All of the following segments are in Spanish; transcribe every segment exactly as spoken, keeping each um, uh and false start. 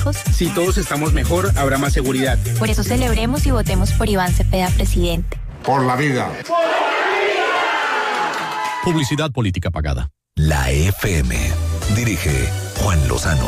hijos? Si todos estamos mejor, habrá más seguridad. Por eso celebremos y votemos por Iván Cepeda, presidente. Por la vida. ¡Por la vida! Publicidad política pagada. La F M. Dirige Juan Lozano.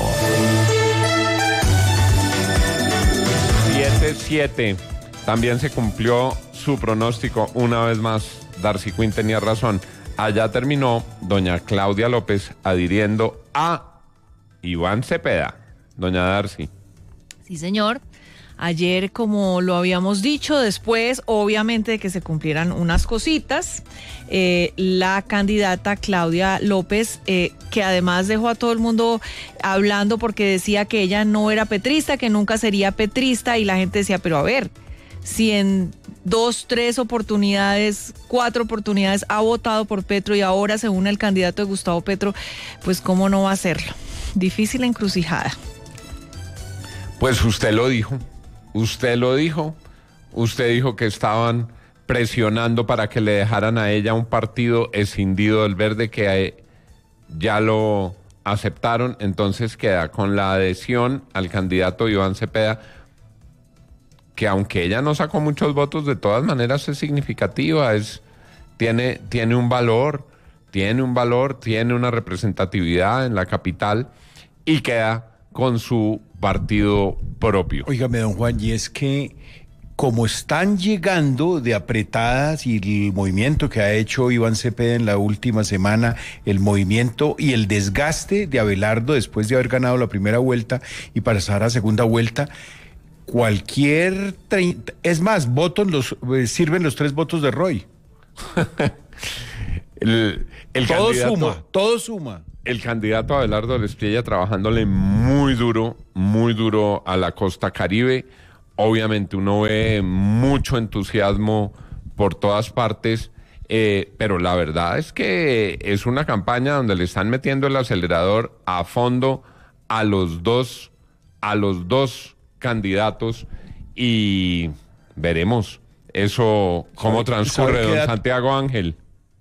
siete siete. También se cumplió su pronóstico una vez más. Darcy Quinn tenía razón. Allá terminó doña Claudia López adhiriendo a Iván Cepeda. Doña Darcy. Sí, señor. Ayer, como lo habíamos dicho, después, obviamente, de que se cumplieran unas cositas, eh, la candidata Claudia López, eh, que además dejó a todo el mundo hablando porque decía que ella no era petrista, que nunca sería petrista, y la gente decía, pero a ver, si en dos, tres oportunidades, cuatro oportunidades ha votado por Petro y ahora se une el candidato de Gustavo Petro, pues cómo no va a hacerlo. Difícil la encrucijada. Pues usted lo dijo, usted lo dijo, usted dijo que estaban presionando para que le dejaran a ella un partido escindido del Verde, que ya lo aceptaron, entonces queda con la adhesión al candidato Iván Cepeda, que aunque ella no sacó muchos votos, de todas maneras es significativa, es, tiene, tiene un valor, tiene un valor, tiene una representatividad en la capital y queda con su partido propio. Óigame, don Juan, y es que como están llegando de apretadas y el movimiento que ha hecho Iván Cepeda en la última semana, el movimiento y el desgaste de Abelardo después de haber ganado la primera vuelta y pasar a segunda vuelta, cualquier treinta, es más, votos los eh, sirven los tres votos de Roy. el, el todo candidato, suma, todo suma. El candidato Abelardo Lespliella trabajándole muy duro, muy duro a la costa Caribe. Obviamente uno ve mucho entusiasmo por todas partes, eh, pero la verdad es que es una campaña donde le están metiendo el acelerador a fondo a los dos, a los dos candidatos, y veremos eso cómo transcurre, don Santiago Ángel.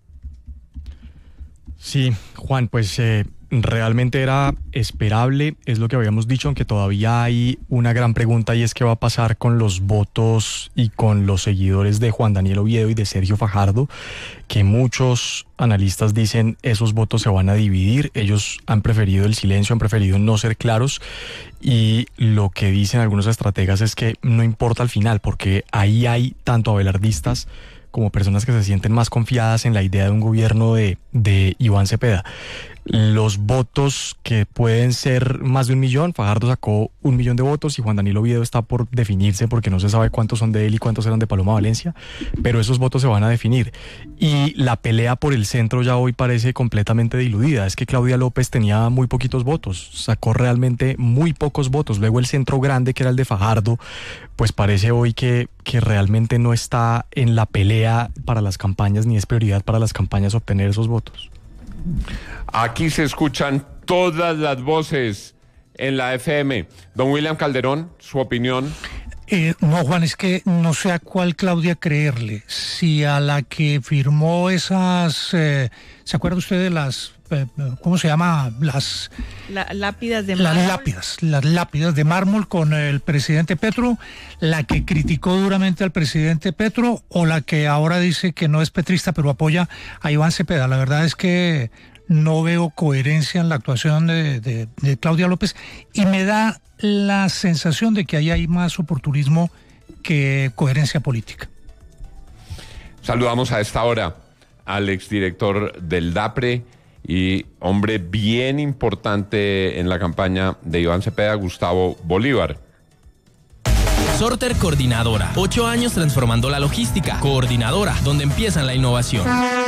Sí, Juan, pues eh, realmente era esperable, es lo que habíamos dicho, aunque todavía hay una gran pregunta, y es qué va a pasar con los votos y con los seguidores de Juan Daniel Oviedo y de Sergio Fajardo, que muchos analistas dicen esos votos se van a dividir. Ellos han preferido el silencio, han preferido no ser claros, y lo que dicen algunos estrategas es que no importa al final, porque ahí hay tanto abelardistas como personas que se sienten más confiadas en la idea de un gobierno de, de Iván Cepeda. Los votos que pueden ser más de un millón, Fajardo sacó un millón de votos y Juan Daniel Oviedo está por definirse porque no se sabe cuántos son de él y cuántos eran de Paloma Valencia, pero esos votos se van a definir. Y la pelea por el centro ya hoy parece completamente diludida. Es que Claudia López tenía muy poquitos votos, sacó realmente muy pocos votos. Luego el centro grande, que era el de Fajardo, pues parece hoy que, que realmente no está en la pelea para las campañas, ni es prioridad para las campañas obtener esos votos. Aquí se escuchan todas las voces en la F M. Don William Calderón, su opinión. Eh, no, Juan, es que no sé a cuál Claudia creerle. Si a la que firmó esas, eh, ¿se acuerda usted de las, eh, cómo se llama? Las La, lápidas de mármol. Las lápidas, las lápidas de mármol con el presidente Petro, la que criticó duramente al presidente Petro, o la que ahora dice que no es petrista pero apoya a Iván Cepeda. La verdad es que no veo coherencia en la actuación de, de, de Claudia López, y me da la sensación de que ahí hay más oportunismo que coherencia política. Saludamos a esta hora al exdirector del DAPRE y hombre bien importante en la campaña de Iván Cepeda, Gustavo Bolívar. Sorter Coordinadora, ocho años transformando la logística. Coordinadora, donde empieza la innovación.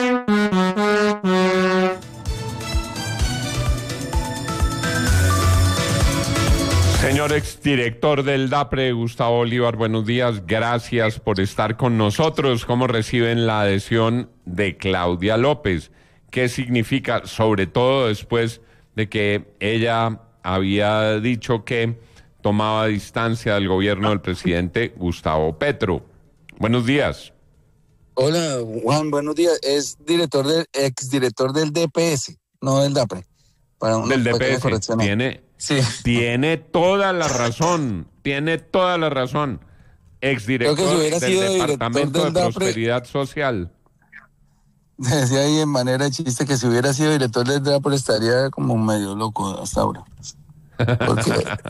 Señor exdirector del DAPRE, Gustavo Bolívar, buenos días, gracias por estar con nosotros. ¿Cómo reciben la adhesión de Claudia López? ¿Qué significa, sobre todo después de que ella había dicho que tomaba distancia del gobierno del presidente Gustavo Petro? Buenos días. Hola, Juan, buenos días. Es director del, exdirector del D P S, no del DAPRE. Para del D P S, tiene... Sí. Tiene toda la razón, tiene toda la razón. Exdirector Creo que si hubiera del sido Departamento director del de DAPRE, Prosperidad Social. Decía ahí en manera de chiste que si hubiera sido director del DAPRE estaría como medio loco hasta ahora. Porque...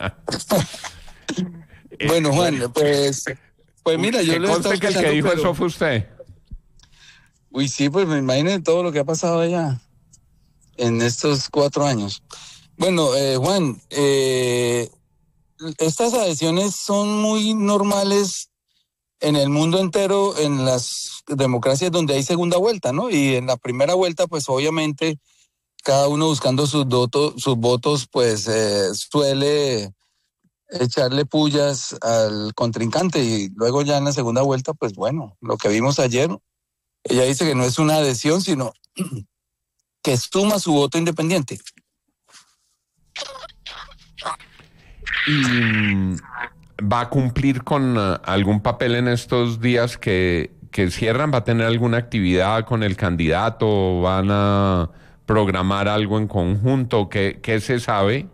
bueno, Juan, pues, pues mira, yo que le conste que el que dijo pero... eso fue usted. Uy, sí, pues me imagino todo lo que ha pasado allá en estos cuatro años. Bueno, eh, Juan, eh, estas adhesiones son muy normales en el mundo entero, en las democracias donde hay segunda vuelta, ¿no? Y en la primera vuelta, pues obviamente, cada uno buscando sus, doto, sus votos, pues eh, suele echarle pullas al contrincante y luego ya en la segunda vuelta, pues bueno, lo que vimos ayer, ella dice que no es una adhesión, sino que suma su voto independiente. ¿Y va a cumplir con uh, algún papel en estos días que, que cierran? ¿Va a tener alguna actividad con el candidato? ¿Van a programar algo en conjunto? ¿Qué, qué se sabe?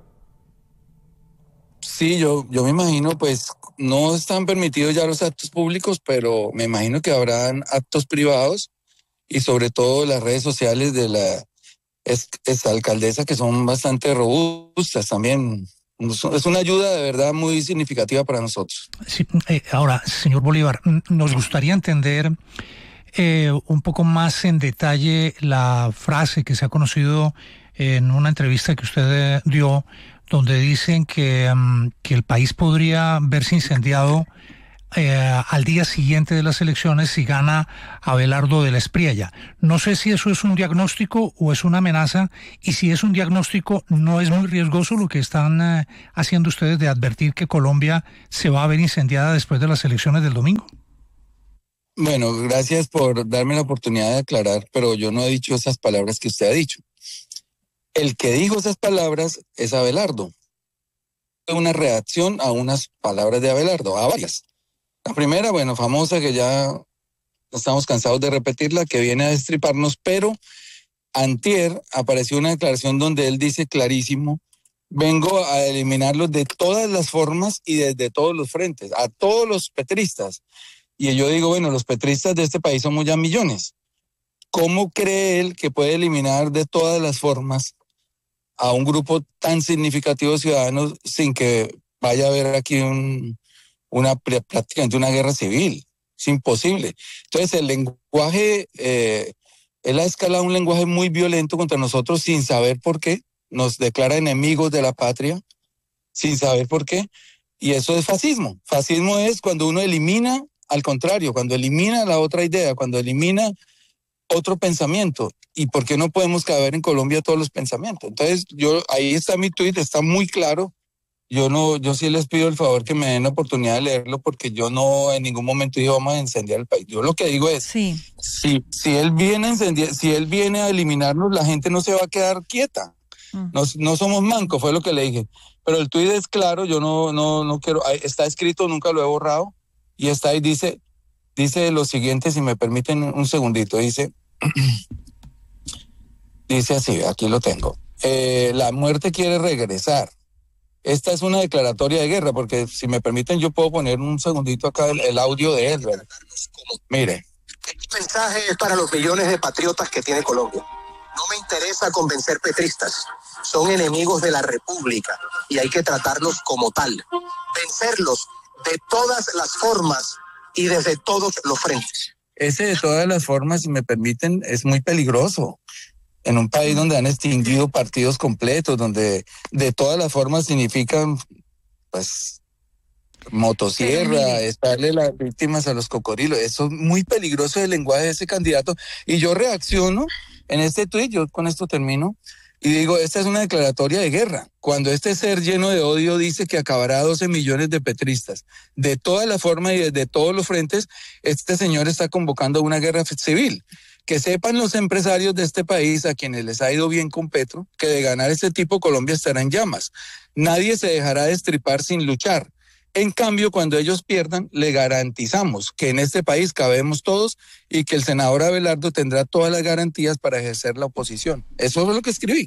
Sí, yo, yo me imagino, pues no están permitidos ya los actos públicos, pero me imagino que habrán actos privados y sobre todo las redes sociales de la ex, ex alcaldesa que son bastante robustas también. Es una ayuda de verdad muy significativa para nosotros. Sí, eh, ahora, señor Bolívar, nos gustaría entender eh, un poco más en detalle la frase que se ha conocido en una entrevista que usted eh, dio, donde dicen que, um, que el país podría verse incendiado eh, al día siguiente de las elecciones si gana Abelardo de la Espriella. No sé si eso es un diagnóstico o es una amenaza, y si es un diagnóstico, ¿no es muy riesgoso lo que están eh, haciendo ustedes de advertir que Colombia se va a ver incendiada después de las elecciones del domingo? Bueno, gracias por darme la oportunidad de aclarar, pero yo no he dicho esas palabras que usted ha dicho. El que dijo esas palabras es Abelardo. Una reacción a unas palabras de Abelardo, a varias. La primera, bueno, famosa, que ya estamos cansados de repetirla, que viene a destriparnos, pero antier apareció una declaración donde él dice clarísimo: vengo a eliminarlos de todas las formas y desde todos los frentes, a todos los petristas. Y yo digo, bueno, los petristas de este país somos ya millones. ¿Cómo cree él que puede eliminar de todas las formas a un grupo tan significativo de ciudadanos sin que vaya a haber aquí un, una prácticamente una guerra civil? Es imposible. Entonces el lenguaje, eh, él ha escalado un lenguaje muy violento contra nosotros sin saber por qué, nos declara enemigos de la patria sin saber por qué, y eso es fascismo. Fascismo es cuando uno elimina, al contrario, cuando elimina la otra idea, cuando elimina otro pensamiento. ¿Y por qué no podemos caber en Colombia todos los pensamientos? Entonces, yo ahí está mi tuit, está muy claro. Yo no, yo sí les pido el favor que me den la oportunidad de leerlo, porque yo no en ningún momento digo vamos a incendiar el país. Yo lo que digo es, sí. si, si él viene a incendiar, si él viene a eliminarnos, la gente no se va a quedar quieta. Mm. No, no somos mancos, fue lo que le dije. Pero el tuit es claro, yo no, no, no quiero, está escrito, nunca lo he borrado, y está ahí, dice, dice lo siguiente, si me permiten un segundito, dice... Dice así, aquí lo tengo. Eh, la muerte quiere regresar. Esta es una declaratoria de guerra, porque si me permiten yo puedo poner un segundito acá el, el audio de él, ¿verdad? Mire. Este mensaje es para los millones de patriotas que tiene Colombia. No me interesa convencer petristas. Son enemigos de la República y hay que tratarlos como tal. Vencerlos de todas las formas y desde todos los frentes. Ese de todas las formas, si me permiten, es muy peligroso. En un país donde han extinguido partidos completos, donde de todas las formas significan, pues, motosierra, estarle las víctimas a los cocodrilos. Eso es muy peligroso el lenguaje de ese candidato. Y yo reacciono en este tuit, yo con esto termino, y digo, esta es una declaratoria de guerra. Cuando este ser lleno de odio dice que acabará doce millones de petristas, de todas las formas y desde todos los frentes, este señor está convocando a una guerra civil. Que sepan los empresarios de este país, a quienes les ha ido bien con Petro, que de ganar este tipo Colombia estará en llamas. Nadie se dejará destripar sin luchar. En cambio, cuando ellos pierdan, le garantizamos que en este país cabemos todos y que el senador Abelardo tendrá todas las garantías para ejercer la oposición. Eso es lo que escribí.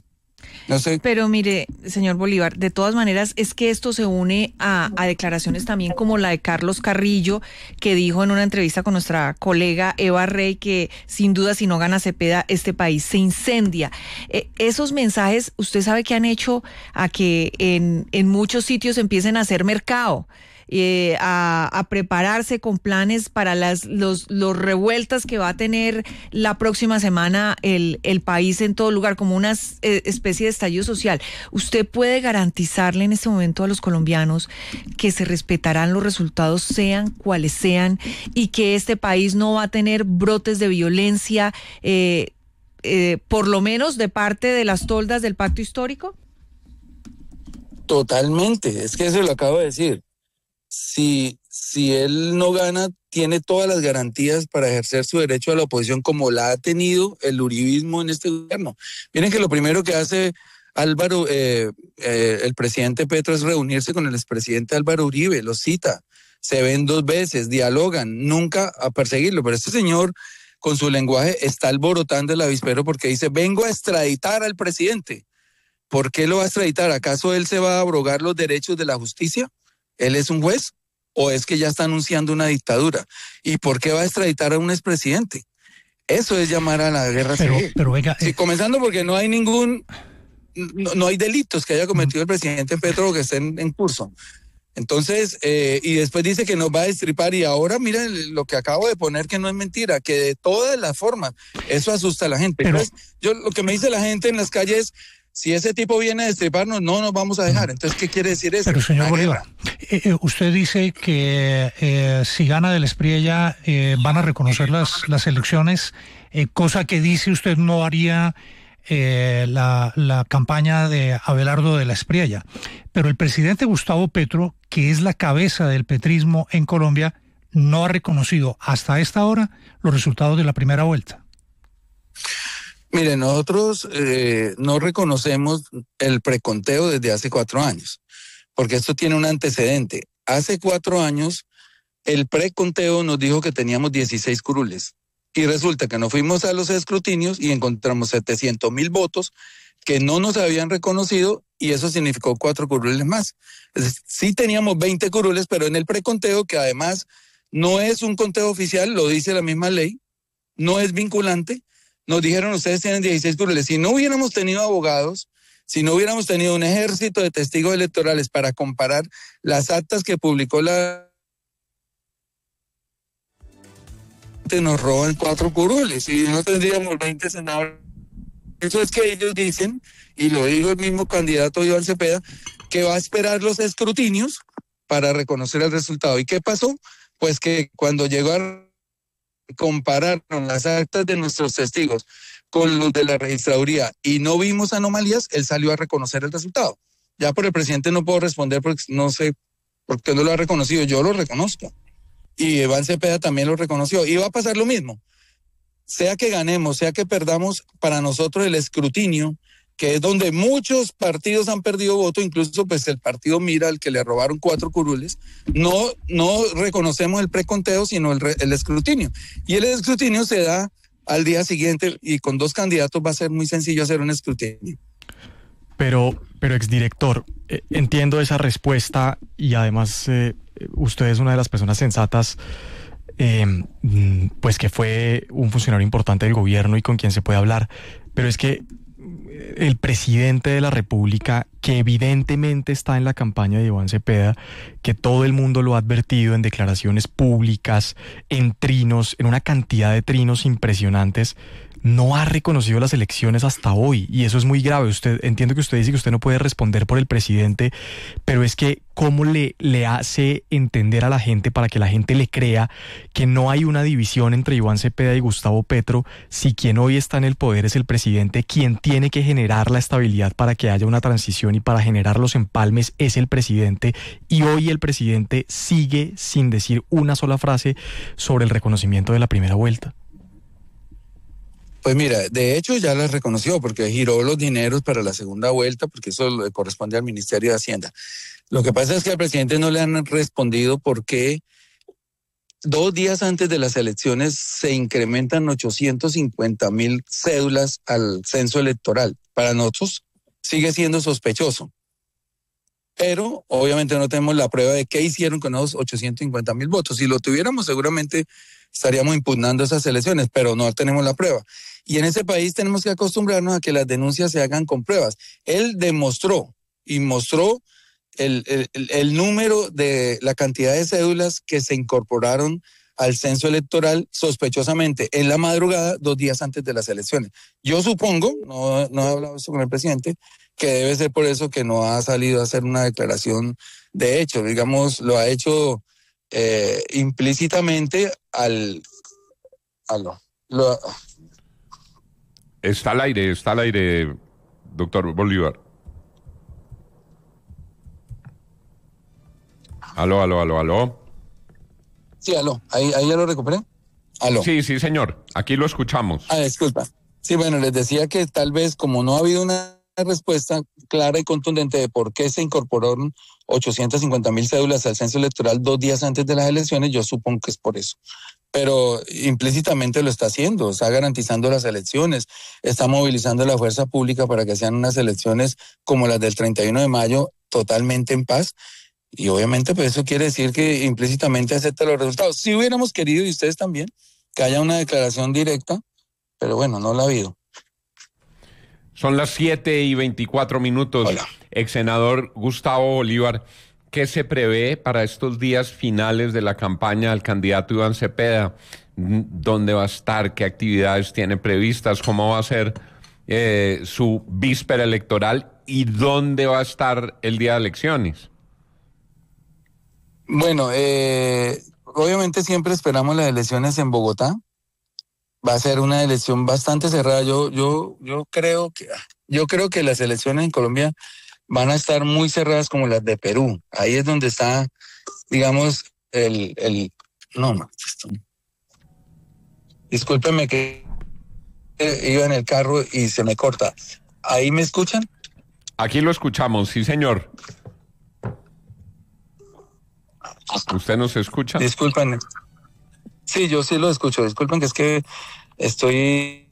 No sé. Pero mire, señor Bolívar, de todas maneras es que esto se une a, a declaraciones también como la de Carlos Carrillo, que dijo en una entrevista con nuestra colega Eva Rey que sin duda si no gana Cepeda este país se incendia. Eh, esos mensajes, usted sabe que han hecho a que en, en muchos sitios empiecen a hacer mercado. Eh, a, a prepararse con planes para las los, los revueltas que va a tener la próxima semana el, el país en todo lugar, como una eh, especie de estallido social. ¿Usted puede garantizarle en este momento a los colombianos que se respetarán los resultados, sean cuales sean, y que este país no va a tener brotes de violencia, eh, eh, por lo menos de parte de las toldas del pacto histórico? Totalmente, es que eso lo acabo de decir. Si, si él no gana, tiene todas las garantías para ejercer su derecho a la oposición como la ha tenido el uribismo en este gobierno. Miren que lo primero que hace Álvaro, eh, eh, el presidente Petro, es reunirse con el expresidente Álvaro Uribe, lo cita, se ven dos veces, dialogan, nunca a perseguirlo, pero este señor con su lenguaje está alborotando el avispero porque dice, vengo a extraditar al presidente. ¿Por qué lo va a extraditar? ¿Acaso él se va a abrogar los derechos de la justicia? ¿Él es un juez o es que ya está anunciando una dictadura? ¿Y por qué va a extraditar a un expresidente? Eso es llamar a la guerra pero, civil. Pero venga, sí, eh, comenzando porque no hay ningún, no, no hay delitos que haya cometido el presidente Petro que estén en curso. Entonces, eh, y después dice que nos va a destripar y ahora miren lo que acabo de poner que no es mentira, que de todas las formas, eso asusta a la gente. Pero, Entonces, yo lo que me dice la gente en las calles, si ese tipo viene a destriparnos, no nos vamos a dejar. Entonces, ¿qué quiere decir eso? Pero, señor Bolívar, eh, eh, usted dice que eh, si gana del Espriella eh, van a reconocer las, las elecciones, eh, cosa que dice usted no haría eh, la, la campaña de Abelardo de la Espriella. Pero el presidente Gustavo Petro, que es la cabeza del petrismo en Colombia, no ha reconocido hasta esta hora los resultados de la primera vuelta. Mire, nosotros eh, no reconocemos el preconteo desde hace cuatro años, porque esto tiene un antecedente. Hace cuatro años, el preconteo nos dijo que teníamos dieciséis curules, y resulta que nos fuimos a los escrutinios y encontramos setecientos mil votos que no nos habían reconocido, y eso significó cuatro curules más. Es decir, sí teníamos veinte curules, pero en el preconteo, que además no es un conteo oficial, lo dice la misma ley, no es vinculante, nos dijeron, ustedes tienen dieciséis curules. Si no hubiéramos tenido abogados, si no hubiéramos tenido un ejército de testigos electorales para comparar las actas que publicó la... nos roban cuatro curules y no tendríamos veinte senadores. Eso es que ellos dicen, y lo dijo el mismo candidato Iván Cepeda, que va a esperar los escrutinios para reconocer el resultado. ¿Y qué pasó? Pues que cuando llegó a compararon las actas de nuestros testigos con los de la registraduría y no vimos anomalías, él salió a reconocer el resultado. Ya por el presidente no puedo responder porque no sé por qué no lo ha reconocido, yo lo reconozco. Y Iván Cepeda también lo reconoció. Y va a pasar lo mismo. Sea que ganemos, sea que perdamos, para nosotros el escrutinio, que es donde muchos partidos han perdido voto, incluso pues el partido Mira, al que le robaron cuatro curules, no, no reconocemos el preconteo, sino el, el escrutinio. Y el escrutinio se da al día siguiente, y con dos candidatos va a ser muy sencillo hacer un escrutinio. Pero, pero exdirector, eh, entiendo esa respuesta, y además eh, usted es una de las personas sensatas, eh, pues que fue un funcionario importante del gobierno y con quien se puede hablar, pero es que el presidente de la República, que evidentemente está en la campaña de Iván Cepeda, que todo el mundo lo ha advertido en declaraciones públicas, en trinos, en una cantidad de trinos impresionantes, no ha reconocido las elecciones hasta hoy, y eso es muy grave. Usted, entiendo que usted dice que usted no puede responder por el presidente, pero es que ¿cómo le, le hace entender a la gente, para que la gente le crea, que no hay una división entre Iván Cepeda y Gustavo Petro, si quien hoy está en el poder es el presidente, quien tiene que generar la estabilidad para que haya una transición y para generar los empalmes es el presidente, y hoy el presidente sigue sin decir una sola frase sobre el reconocimiento de la primera vuelta? Pues mira, de hecho ya las reconoció porque giró los dineros para la segunda vuelta, porque eso le corresponde al Ministerio de Hacienda. Lo que pasa es que al presidente no le han respondido por qué dos días antes de las elecciones se incrementan ochocientos cincuenta mil cédulas al censo electoral. Para nosotros sigue siendo sospechoso. Pero obviamente no tenemos la prueba de qué hicieron con esos ochocientos cincuenta mil votos. Si lo tuviéramos, seguramente estaríamos impugnando esas elecciones, pero no tenemos la prueba. Y en ese país tenemos que acostumbrarnos a que las denuncias se hagan con pruebas. Él demostró y mostró el, el, el número de la cantidad de cédulas que se incorporaron al censo electoral sospechosamente en la madrugada, dos días antes de las elecciones. Yo supongo, no, no he hablado esto con el presidente, que debe ser por eso que no ha salido a hacer una declaración de hecho. Digamos, lo ha hecho eh, implícitamente al... al lo, está al aire, está al aire, doctor Bolívar. Aló, aló, aló, aló. Sí, aló, ahí, ahí ya lo recuperé. Aló. Sí, sí, señor, aquí lo escuchamos. Ah, disculpa. Sí, bueno, les decía que tal vez como no ha habido una respuesta clara y contundente de por qué se incorporaron ochocientos cincuenta mil cédulas al censo electoral dos días antes de las elecciones, yo supongo que es por eso. Pero implícitamente lo está haciendo, está garantizando las elecciones, está movilizando la fuerza pública para que sean unas elecciones como las del treinta y uno de mayo, totalmente en paz. Y obviamente pues eso quiere decir que implícitamente acepta los resultados. Si hubiéramos querido, y ustedes también, que haya una declaración directa, pero bueno, no la ha habido. Son las siete y veinticuatro minutos. Hola. Ex senador Gustavo Bolívar, ¿qué se prevé para estos días finales de la campaña del candidato Iván Cepeda? ¿Dónde va a estar? ¿Qué actividades tiene previstas? ¿Cómo va a ser eh, su víspera electoral? ¿Y dónde va a estar el día de elecciones? Bueno, eh, obviamente siempre esperamos las elecciones en Bogotá. Va a ser una elección bastante cerrada. Yo, yo, yo creo que, yo creo que las elecciones en Colombia van a estar muy cerradas como las de Perú. Ahí es donde está, digamos, el, el, no, no, discúlpenme que iba en el carro y se me corta. ¿Ahí me escuchan? Aquí lo escuchamos, sí, señor. ¿Usted nos escucha? Disculpen. Sí, yo sí lo escucho. Disculpen que es que estoy...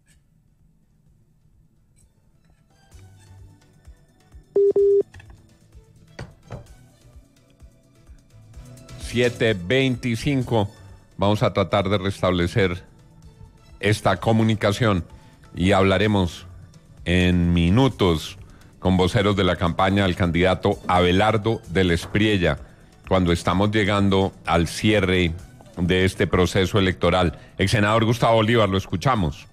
siete veinticinco. Vamos a tratar de restablecer esta comunicación y hablaremos en minutos con voceros de la campaña del candidato Abelardo del Espriella, cuando estamos llegando al cierre de este proceso electoral. Ex senador Gustavo Bolívar, lo escuchamos.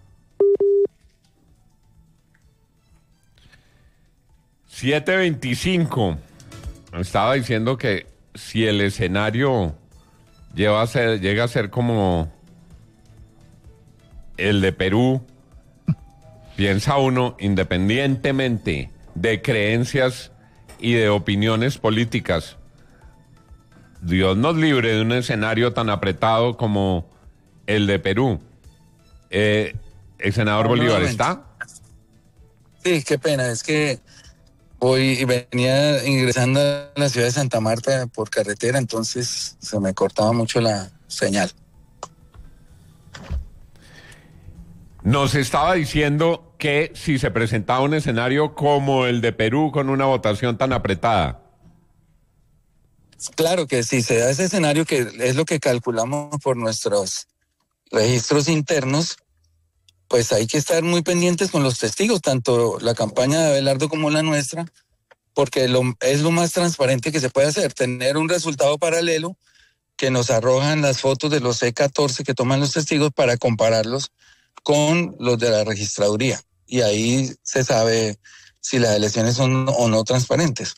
siete veinticinco. Estaba diciendo que si el escenario lleva a ser, llega a ser como el de Perú, piensa uno, independientemente de creencias y de opiniones políticas, Dios nos libre de un escenario tan apretado como el de Perú. Eh, ¿El senador Bolívar está? Sí, qué pena, es que hoy y venía ingresando a la ciudad de Santa Marta por carretera, entonces se me cortaba mucho la señal. Nos estaba diciendo que si se presentaba un escenario como el de Perú con una votación tan apretada. Claro que si se da ese escenario, que es lo que calculamos por nuestros registros internos, pues hay que estar muy pendientes con los testigos, tanto la campaña de Abelardo como la nuestra, porque lo, es lo más transparente que se puede hacer, tener un resultado paralelo que nos arrojan las fotos de los C catorce que toman los testigos para compararlos con los de la registraduría. Y ahí se sabe si las elecciones son o no transparentes.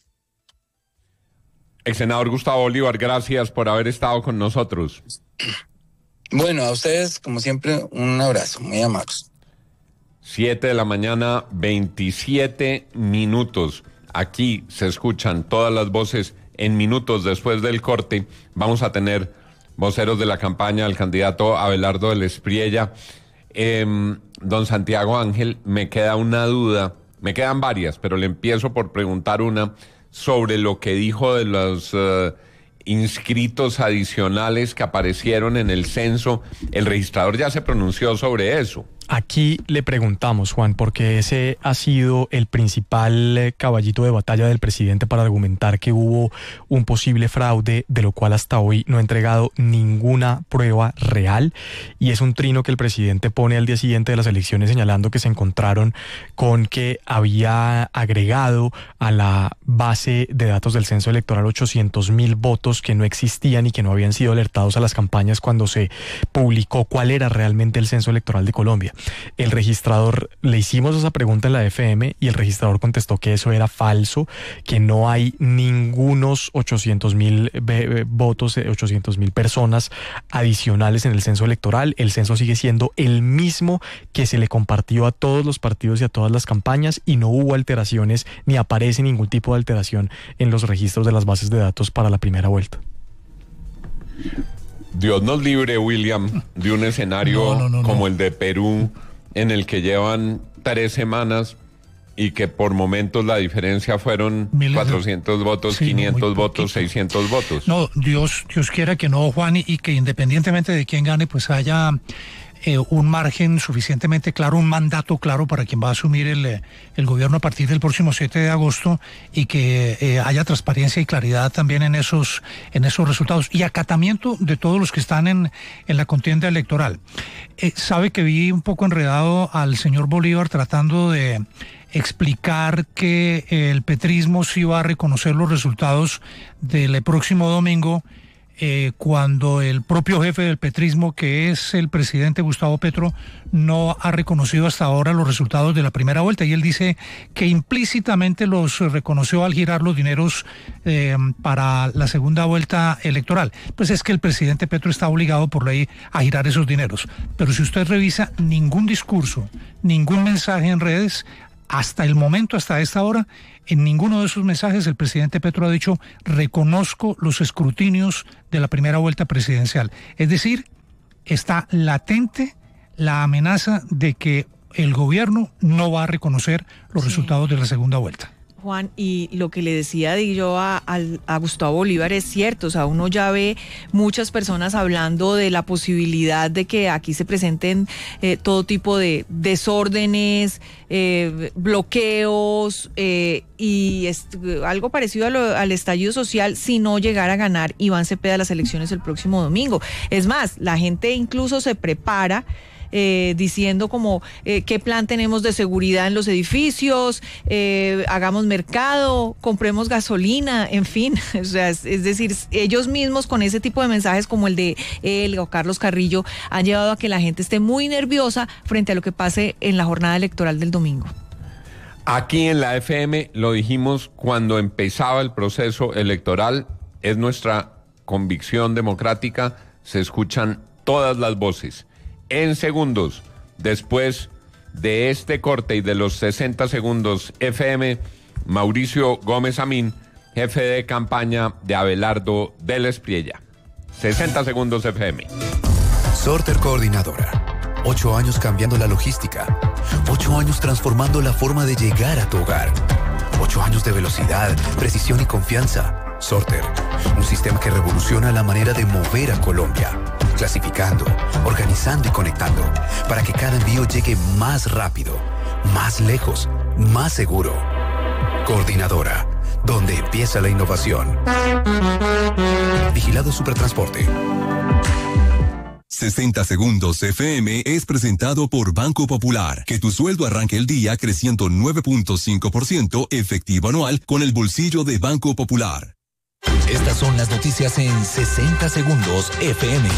Ex senador Gustavo Bolívar, gracias por haber estado con nosotros. Bueno, a ustedes, como siempre, un abrazo, muy amables. Siete de la mañana, veintisiete minutos. Aquí se escuchan todas las voces. En minutos después del corte vamos a tener voceros de la campaña del candidato Abelardo del Espriella. Eh, don Santiago Ángel, me queda una duda, me quedan varias, pero le empiezo por preguntar una sobre lo que dijo de los uh, inscritos adicionales que aparecieron en el censo. El registrador ya se pronunció sobre eso. Aquí le preguntamos, Juan, porque ese ha sido el principal eh, caballito de batalla del presidente para argumentar que hubo un posible fraude, de lo cual hasta hoy no ha entregado ninguna prueba real, y es un trino que el presidente pone al día siguiente de las elecciones señalando que se encontraron con que había agregado a la base de datos del censo electoral ochocientos mil votos que no existían y que no habían sido alertados a las campañas cuando se publicó cuál era realmente el censo electoral de Colombia. El registrador, le hicimos esa pregunta en la F M y el registrador contestó que eso era falso, que no hay ningunos ochocientos mil votos, ochocientos mil personas adicionales en el censo electoral. El censo sigue siendo el mismo que se le compartió a todos los partidos y a todas las campañas, y no hubo alteraciones ni aparece ningún tipo de alteración en los registros de las bases de datos para la primera vuelta. Dios nos libre, William, de un escenario no, no, no, como no. el de Perú, en el que llevan tres semanas y que por momentos la diferencia fueron Miles cuatrocientos de... votos, sí, quinientos votos, seiscientos votos. No, Dios, Dios quiera que no, Juan, y, y que independientemente de quién gane, pues haya eh, un margen suficientemente claro, un mandato claro para quien va a asumir el, el gobierno a partir del próximo siete de agosto, y que eh, haya transparencia y claridad también en esos, en esos resultados y acatamiento de todos los que están en, en la contienda electoral. Eh, sabe que vi un poco enredado al señor Bolívar tratando de explicar que el petrismo sí va a reconocer los resultados del próximo domingo, eh, cuando el propio jefe del petrismo, que es el presidente Gustavo Petro, no ha reconocido hasta ahora los resultados de la primera vuelta, y él dice que implícitamente los reconoció al girar los dineros eh, para la segunda vuelta electoral. Pues es que el presidente Petro está obligado por ley a girar esos dineros, pero si usted revisa, ningún discurso, ningún mensaje en redes hasta el momento, hasta esta hora, en ninguno de esos mensajes el presidente Petro ha dicho: reconozco los escrutinios de la primera vuelta presidencial. Es decir, está latente la amenaza de que el gobierno no va a reconocer los sí. resultados de la segunda vuelta. Juan, y lo que le decía yo a, a, a Gustavo Bolívar es cierto, o sea, uno ya ve muchas personas hablando de la posibilidad de que aquí se presenten eh, todo tipo de desórdenes, eh, bloqueos eh, y es, algo parecido a lo, al estallido social si no llegara a ganar Iván Cepeda las elecciones el próximo domingo. Es más, la gente incluso se prepara Eh, diciendo como eh, qué plan tenemos de seguridad en los edificios, eh, hagamos mercado, compremos gasolina, en fin, o sea, es, es decir, ellos mismos con ese tipo de mensajes como el de él o Carlos Carrillo han llevado a que la gente esté muy nerviosa frente a lo que pase en la jornada electoral del domingo. Aquí en la F M lo dijimos cuando empezaba el proceso electoral, es nuestra convicción democrática, se escuchan todas las voces. En segundos, después de este corte y de los sesenta segundos F M, Mauricio Gómez Amín, jefe de campaña de Abelardo del Espriella. sesenta segundos F M. Sorter Coordinadora. Ocho años cambiando la logística. Ocho años transformando la forma de llegar a tu hogar. Ocho años de velocidad, precisión y confianza. Sorter, un sistema que revoluciona la manera de mover a Colombia. Clasificando, organizando y conectando, para que cada envío llegue más rápido, más lejos, más seguro. Coordinadora, donde empieza la innovación. Vigilado Supertransporte. sesenta segundos F M es presentado por Banco Popular. Que tu sueldo arranque el día creciendo nueve punto cinco por ciento efectivo anual con el bolsillo de Banco Popular. Estas son las noticias en sesenta segundos F M.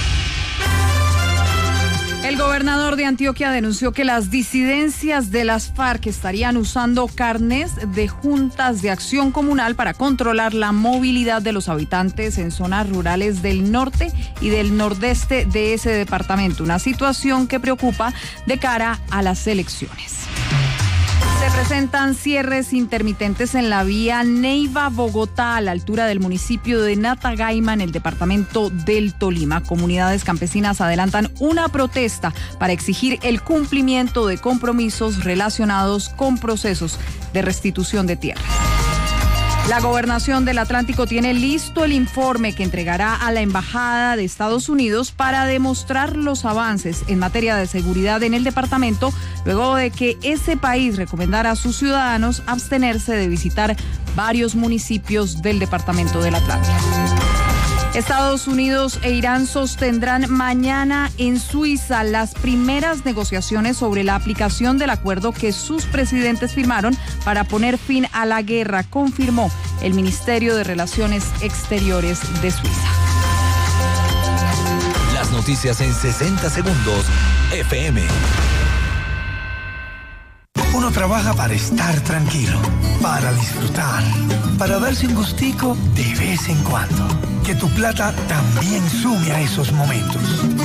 El gobernador de Antioquia denunció que las disidencias de las FARC estarían usando carnés de juntas de acción comunal para controlar la movilidad de los habitantes en zonas rurales del norte y del nordeste de ese departamento, una situación que preocupa de cara a las elecciones. Se presentan cierres intermitentes en la vía Neiva-Bogotá a la altura del municipio de Natagaima en el departamento del Tolima. Comunidades campesinas adelantan una protesta para exigir el cumplimiento de compromisos relacionados con procesos de restitución de tierras. La Gobernación del Atlántico tiene listo el informe que entregará a la Embajada de Estados Unidos para demostrar los avances en materia de seguridad en el departamento, luego de que ese país recomendara a sus ciudadanos abstenerse de visitar varios municipios del departamento del Atlántico. Estados Unidos e Irán sostendrán mañana en Suiza las primeras negociaciones sobre la aplicación del acuerdo que sus presidentes firmaron para poner fin a la guerra, confirmó el Ministerio de Relaciones Exteriores de Suiza. Las noticias en sesenta segundos, F M. Uno trabaja para estar tranquilo, para disfrutar, para darse un gustico de vez en cuando. Que tu plata también sume a esos momentos.